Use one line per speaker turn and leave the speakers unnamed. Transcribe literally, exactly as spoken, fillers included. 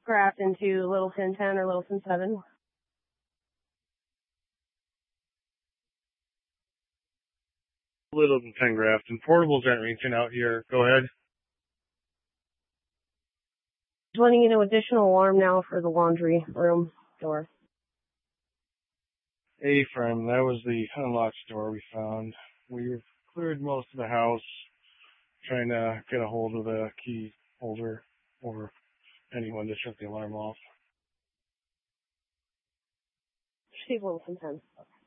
Craft into Littleton ten or Littleton seven.
Littleton ten Grafton. Portables aren't reaching out here. Go ahead.
Just letting you know, additional alarm now for the laundry room door.
A-frame, that was the unlocked door we found. We've cleared most of the house, trying to get a hold of the key holder or anyone to shut the alarm off.
Steve Littleton ten.